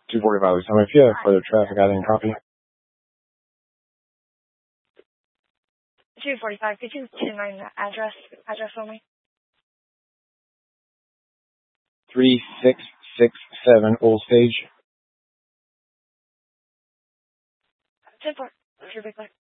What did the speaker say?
245 Louis. If you have further traffic, I didn't copy. 245, could you remind the address for me? 3667 Old Stage. 10-4. Should be clear.